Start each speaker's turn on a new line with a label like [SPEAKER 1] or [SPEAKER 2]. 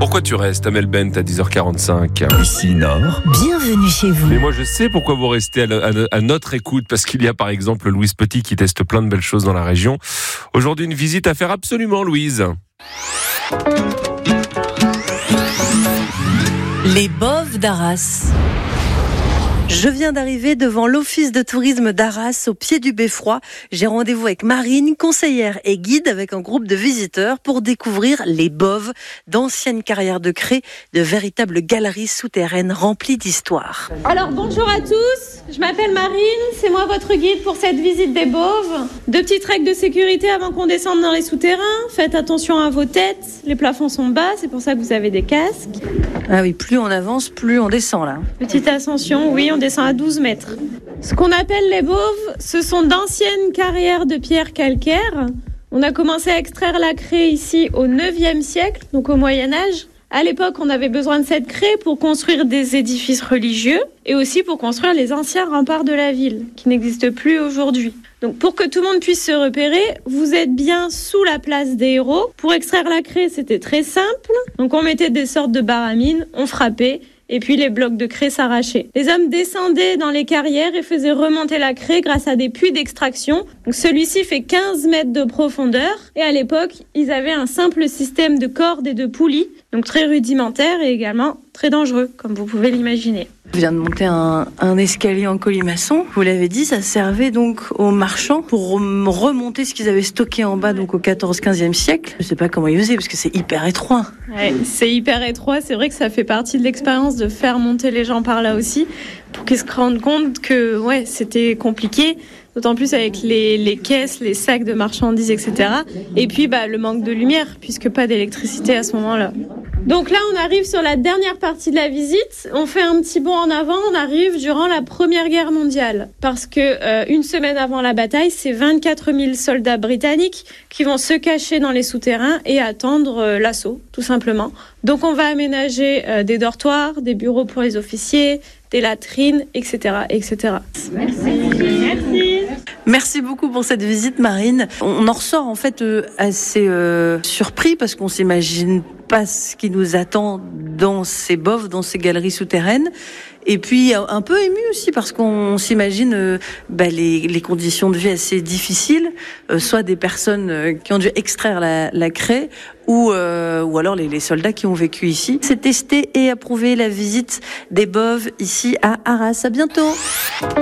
[SPEAKER 1] Pourquoi tu restes, Amel Bent, à 10h45 ?
[SPEAKER 2] Ici Nord.
[SPEAKER 3] Bienvenue chez vous.
[SPEAKER 1] Mais moi, je sais pourquoi vous restez à notre écoute, parce qu'il y a par exemple Louise Petit qui teste plein de belles choses dans la région. Aujourd'hui, une visite à faire absolument, Louise.
[SPEAKER 3] Les Boves d'Arras. Je viens d'arriver devant l'office de tourisme d'Arras, au pied du beffroi. J'ai rendez-vous avec Marine, conseillère et guide, avec un groupe de visiteurs pour découvrir les Boves, d'anciennes carrières de craie, de véritables galeries souterraines remplies d'histoire.
[SPEAKER 4] Alors bonjour à tous, je m'appelle Marine, c'est moi votre guide pour cette visite des Boves. 2 petites règles de sécurité avant qu'on descende dans les souterrains. Faites attention à vos têtes, les plafonds sont bas, c'est pour ça que vous avez des casques.
[SPEAKER 3] Ah oui, plus on avance, plus on descend là.
[SPEAKER 4] Petite ascension, oui, on descend à 12 mètres. Ce qu'on appelle les Boves, ce sont d'anciennes carrières de pierre calcaire. On a commencé à extraire la craie ici au 9e siècle, donc au Moyen-Âge. À l'époque, on avait besoin de cette craie pour construire des édifices religieux et aussi pour construire les anciens remparts de la ville, qui n'existent plus aujourd'hui. Donc pour que tout le monde puisse se repérer, vous êtes bien sous la place des héros. Pour extraire la craie, c'était très simple. Donc on mettait des sortes de baramines, on frappait, et puis les blocs de craie s'arrachaient. Les hommes descendaient dans les carrières et faisaient remonter la craie grâce à des puits d'extraction. Donc celui-ci fait 15 mètres de profondeur. Et à l'époque, ils avaient un simple système de cordes et de poulies, donc très rudimentaire et également très dangereux, comme vous pouvez l'imaginer.
[SPEAKER 3] Je viens de monter un escalier en colimaçon. Vous l'avez dit, ça servait donc aux marchands pour remonter ce qu'ils avaient stocké en bas, donc au 14-15e siècle. Je sais pas comment ils faisaient, parce que c'est hyper étroit.
[SPEAKER 4] Ouais, c'est hyper étroit. C'est vrai que ça fait partie de l'expérience de faire monter les gens par là aussi, pour qu'ils se rendent compte que c'était compliqué. D'autant plus avec les caisses, les sacs de marchandises, etc. Et puis le manque de lumière, puisque pas d'électricité à ce moment-là. Donc là, on arrive sur la dernière partie de la visite. On fait un petit bond en avant. On arrive durant la Première Guerre mondiale. Parce que une semaine avant la bataille, c'est 24 000 soldats britanniques qui vont se cacher dans les souterrains et attendre l'assaut, tout simplement. Donc on va aménager des dortoirs, des bureaux pour les officiers, des latrines, etc., etc. Merci.
[SPEAKER 3] Merci beaucoup pour cette visite, Marine. On en ressort en fait assez surpris, parce qu'on s'imagine pas ce qui nous attend dans ces boves, dans ces galeries souterraines. Et puis un peu ému aussi, parce qu'on s'imagine les conditions de vie assez difficiles, soit des personnes qui ont dû extraire la craie, ou alors les soldats qui ont vécu ici. C'est testé et approuvé la visite des Boves ici à Arras. À bientôt.